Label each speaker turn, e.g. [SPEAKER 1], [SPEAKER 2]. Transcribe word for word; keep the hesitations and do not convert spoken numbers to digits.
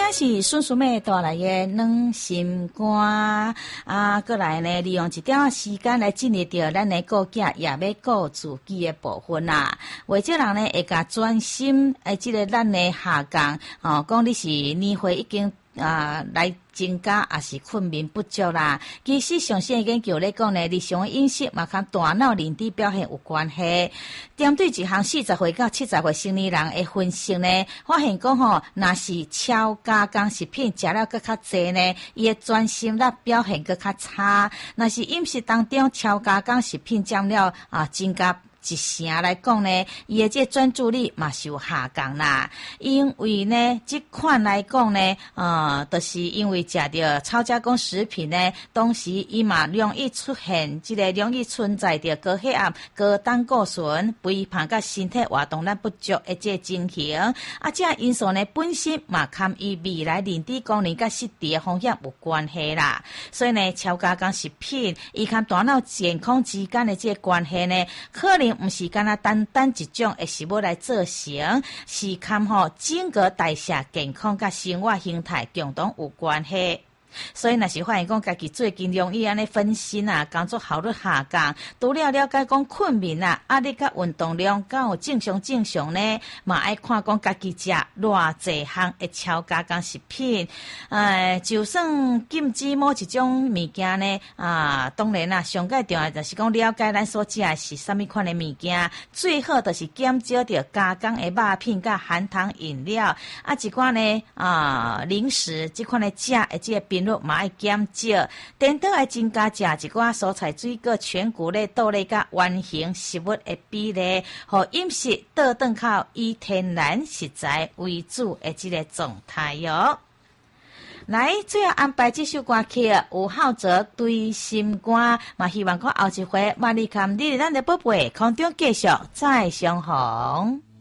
[SPEAKER 1] 天是孙叔妹带来的软心肝啊，过来呢，利用一点时间来进入到咱的顾家也要顾自己的部分啦。为这人呢，会甲专心诶，这个咱的下降哦，讲你是年岁已经啊来增加，也是困眠不足啦。其实上线研究咧讲呢，日常的饮食嘛，跟大脑认知表现有关系。针对一项四十岁到七十岁成年人的分析呢，发现讲吼，若是超加工食品食了更较济呢，伊的专心力表现更较差。若是饮食当中超加工食品占了啊，增加一成来讲呢，伊的这专注力嘛是有下降啦。因为呢，这款来讲呢，呃，就是因为食着超加工食品呢，同时伊嘛容易出现这个容易存在着高血压、高胆固醇、肥胖甲身体活动力不足的这情形。啊，这因素呢本身嘛，跟伊未来认知功能甲失智的风险有关系啦。所以呢，超加工食品伊跟大脑健康之间的这个关系呢，可能毋是干那单单一种会食物来造成，是跟吼整个代谢健康甲生活形态共同有关系。所以若是发现讲家己最近容易安尼分心啊，工作效率下降，除了了解讲困眠啊、压力甲运动量敢有正常正常呢，嘛爱看讲家己食偌济项的超加工食品。呃，就算禁止某一种物件呢，啊，当然啦，上界重要就是讲了解咱所食的是啥物款的物件，最好就是减少着加工的肉品甲含糖饮料，啊，一寡呢啊零食这款的食的这个频嘛爱减少，颠倒爱增加食一寡蔬菜水果、全谷类、豆类甲圆形食物的比例，和饮食倒转靠以天然食材为主的这个状态哟。来，最后安排这首歌曲有浩哲对心肝，嘛希望讲后一回马里坎你咱的宝贝空中继续再相逢。